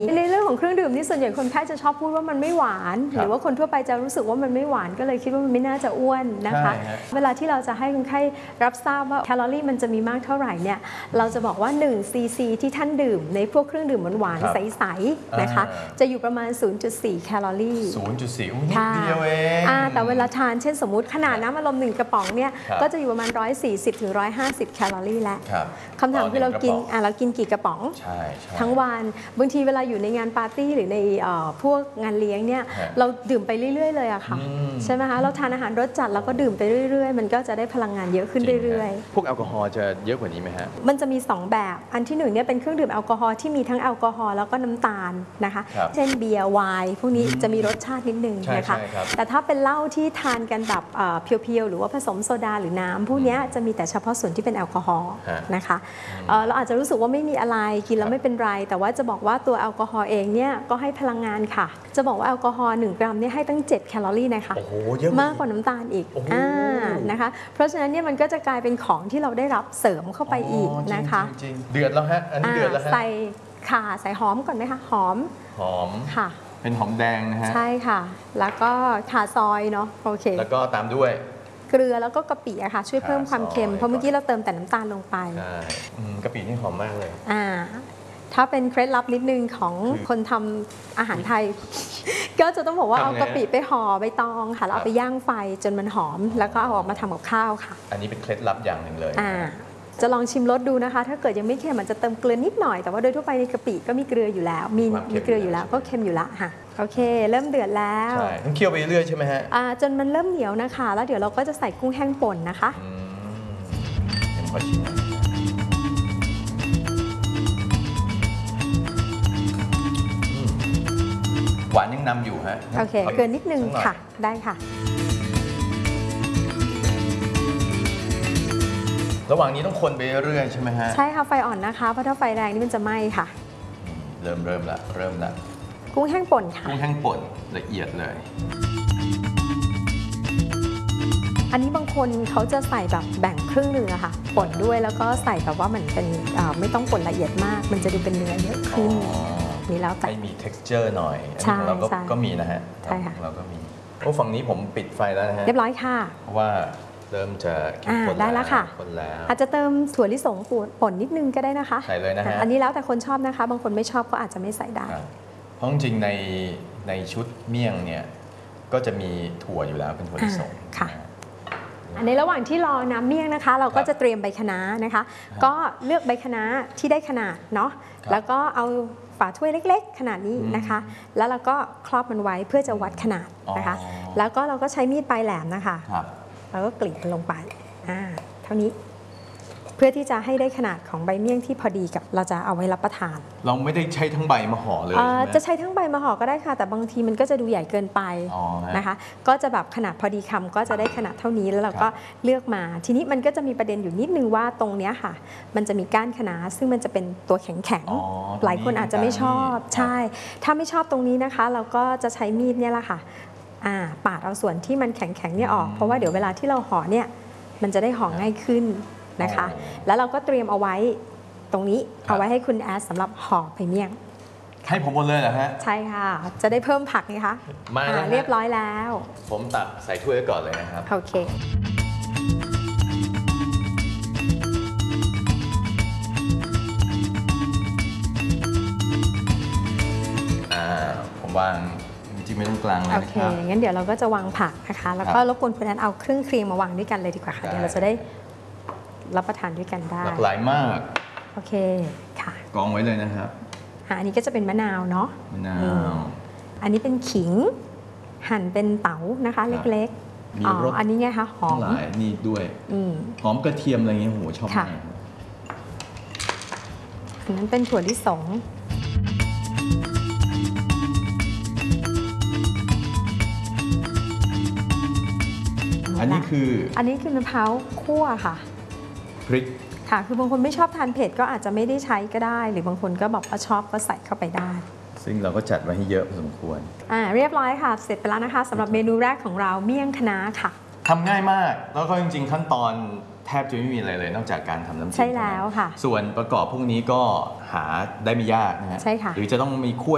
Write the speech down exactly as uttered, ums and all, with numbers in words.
ในเรื่องของเครื่องดื่มนี่ส่วนใหญ่คนไข้จะชอบพูดว่ามันไม่หวานหรือว่าคนทั่วไปจะรู้สึกว่ามันไม่หวานก็เลยคิดว่ามันไม่น่าจะอ้วนนะคะเวลาที่เราจะให้คนไข้รับทราบว่าแคลอรี่มันจะมีมากเท่าไหร่เนี่ยเราจะบอกว่าหนึ่งซีซีที่ท่านดื่มในพวกเครื่องดื่มหวานๆใสๆนะคะจะอยู่ประมาณ ศูนย์จุดสี่ แคลอรี่ศูนย์จุดสี่ นิดเดียวเองแต่เวลาทานเช่นสมมุติขนาดน้ำอัดลมหนึ่งกระป๋องเนี่ยก็จะอยู่ประมาณหนึ่งร้อยสี่สิบถึงหนึ่งร้อยห้าสิบแคลอรี่แล้วคำถามคือเรากินอ่ะเรากินกี่กระป๋องทั้งวันบางทีเวลาอยู่ในงานปาร์ตี้หรือในพวกงานเลี้ยงเนี่ยเราดื่มไปเรื่อยๆเลยอะค่ะใช่ไหมคะเราทานอาหารรสจัดแล้วก็ดื่มไปเรื่อยๆมันก็จะได้พลังงานเยอะขึ้นเรื่อยๆพวกแอลกอฮอล์จะเยอะกว่านี้ไหมฮะมันจะมีสองแบบอันที่หนึ่งเนี่ยเป็นเครื่องดื่มแอลกอฮอล์ที่มีทั้งแอลกอฮอล์แล้วก็น้ำตาลนะคะเช่นเบียร์ไวน์พวกนี้จะมีรสชาตินิดนึงนะคะแต่ถ้าเป็นเหล้าที่ทานกันแบบเพียวๆหรือว่าผสมโซดาหรือน้ำพวกนี้จะมีแต่เฉพาะส่วนที่เป็นแอลกอฮอล์นะคะเราอาจจะรู้สึกว่าไม่มีอะไรกินแล้วไม่เป็นไรแต่ว่าจะบอกว่าตัวแอลกอฮอล์เองเนี่ยก็ให้พลังงานค่ะจะบอกว่าแอลกอฮอล์หนึ่งกรัมเนี่ยให้ตั้งเจ็ดแคลอรี่นะคะมากกว่าน้ำตาลอีกนะคะเพราะฉะนั้นเนี่ยมันก็จะกลายเป็นของที่เราได้รับเสริมเข้าไปอีกนะคะเดือดแล้วฮะอันนี้เดือดแล้วฮะใส่ข่าใส่หอมก่อนไหมคะหอมหอมค่ะเป็นหอมแดงนะฮะใช่ค่ะแล้วก็ข่าซอยเนาะโอเคแล้วก็ตามด้วยเกลือแล้วก็กะปิอะค่ะช่วยเพิ่มความเค็มเพราะเมื่อกี้เราเติมแต่น้ำตาลลงไปใช่กะปินี่หอมมากเลยอ่าถ้าเป็นเคล็ดลับนิดนึงของคนทำอาหารไทยก็จะต้องบอกว่าเอากะปิไปห่อใบตองค่ะแล้วเอาไปย่างไฟจนมันหอมแล้วก็เอาออกมาทำกับข้าวค่ะอันนี้เป็นเคล็ดลับอย่างหนึ่งเลยอ่าจะลองชิมรสดูนะคะถ้าเกิดยังไม่เค็มมันจะเติมเกลือนิดหน่อยแต่ว่าโดยทั่วไปในกะปิก็มีเกลืออยู่แล้วมีมีเกลืออยู่แล้วก็เค็มอยู่ละค่ะโอเคเริ่มเดือดแล้วใช่ต้องเคี่ยวไปเรื่อยใช่ไหมฮะอ่าจนมันเริ่มเหนียวนะคะแล้วเดี๋ยวเราก็จะใส่กุ้งแห้งป่นนะคะอืมเดี๋ยวขอชิมหวานยังนำอยู่ฮะโอเคเกินนิดนึงค่ะได้ค่ะระหว่างนี้ต้องคนไปเรื่อยใช่ไหมฮะใช่ค่ะไฟอ่อนนะคะเพราะถ้าไฟแรงนี่มันจะไหม้ค่ะเริ่มเริ่มละเริ่มละกุ้งแห้งป่นค่ะกุ้งแห้งป่นละเอียดเลยอันนี้บางคนเขาจะใส่แบบแบ่งครึ่งหนึ่งอะค่ะป่นด้วยแล้วก็ใส่แบบว่ามันเป็นไม่ต้องป่นละเอียดมากมันจะดูเป็นเนื้อเยอะขึ้นนี่แล้วแต่ให้มี texture หน่อยอันนี้ของเราก็มีนะฮะใช่ค่ะเราก็มีโอ้ฝั่งนี้ผมปิดไฟแล้วนะฮะเรียบร้อยค่ะเพราะว่าเริ่มจะคนได้แล้วค่ะอาจจะเติมถั่วลิสงป่นนิดนึงก็ได้นะคะใส่เลยนะฮะอันนี้แล้วแต่คนชอบนะคะบางคนไม่ชอบก็อาจจะไม่ใส่ได้เพราะจริงในในชุดเมี่ยงเนี่ยก็จะมีถั่วอยู่แล้วเป็นถั่วลิสงค่ะอันในระหว่างที่รอน้ำเมี่ยงนะคะเราก็จะเตรียมใบคะน้านะคะก็เลือกใบคะน้าที่ได้ขนาดเนาะแล้วก็เอาฝาถ้วยเล็กๆขนาดนี้นะคะแล้วเราก็ครอบมันไว้เพื่อจะวัดขนาดนะคะแล้วก็เราก็ใช้มีดปลายแหลมนะคะแล้วก็กรีดมันลงไปอ่าเท่านี้เพื่อที่จะให้ได้ขนาดของใบเมี่ยงที่พอดีกับเราจะเอาไว้รับประทานเราไม่ได้ใช้ทั้งใบมาห่อเลยจะใช้ทั้งใบมาห่อก็ได้ค่ะแต่บางทีมันก็จะดูใหญ่เกินไปนะคะก็จะแบบขนาดพอดีคำก็จะได้ขนาดเท่านี้แล้วเราก็เลือกมาทีนี้มันก็จะมีประเด็นอยู่นิดนึงว่าตรงเนี้ยค่ะมันจะมีก้านคะน้าซึ่งมันจะเป็นตัวแข็งๆหลายคนอาจจะไม่ชอบใช่ถ้าไม่ชอบตรงนี้นะคะเราก็จะใช้มีดเนี่ยแหละค่ะปาดเอาส่วนที่มันแข็งๆเนี่ยออกเพราะว่าเดี๋ยวเวลาที่เราห่อเนี่ยมันจะได้ห่อง่ายขึ้นนะคะแล้วเราก็เตรียมเอาไว้ตรงนี้เอาไว้ให้คุณแอสสำหรับห่อใบเมี่ยงให้ผมหมดเลยเหรอฮะใช่ค่ะจะได้เพิ่มผักไงคะมาเรียบร้อยแล้วผมตักใส่ถ้วยไว้ก่อนเลยนะครับโอเคอ่าผมวางจริงๆไม่ต้องกลางเลยนะครับโอเคงั้นเดี๋ยวเราก็จะวางผักนะคะแล้วก็รบกวนคุณแอนเอาเครื่องเคียงมาวางด้วยกันเลยดีกว่าค่ะเดี๋ยวเราจะได้รับประทานด้วยกันได้หลากหลายมากโอเคค่ะกองไว้เลยนะครับอันนี้ก็จะเป็นมะนาวเนาะมะนาวอันนี้เป็นขิงหั่นเป็นเต๋านะคะเล็กๆมีรสอันนี้ไงคะหอมหลายนี่ด้วยหอมกระเทียมอะไรเงี้ยโหชอบมากอันนั้นเป็นถั่วลิสงอันนี้คืออันนี้คือมะพร้าวคั่วค่ะพริกค่ะคือบางคนไม่ชอบทานเผ็ดก็อาจจะไม่ได้ใช้ก็ได้หรือบางคนก็บอกว่าชอบก็ใส่เข้าไปได้ซึ่งเราก็จัดไว้ให้เยอะพอสมควรอ่าเรียบร้อยค่ะเสร็จไปแล้วนะคะสำหรับเมนูแรกของเราเมี่ยงคะน้าค่ะทำง่ายมากแล้วก็จริงๆขั้นตอนแทบจะไม่มีอะไรเลยนอกจากการทำน้ำจิ้มใช่แล้วค่ะส่วนประกอบพวกนี้ก็หาได้ไม่ยากนะฮะใช่ค่ะหรือจะต้องมีคั่ว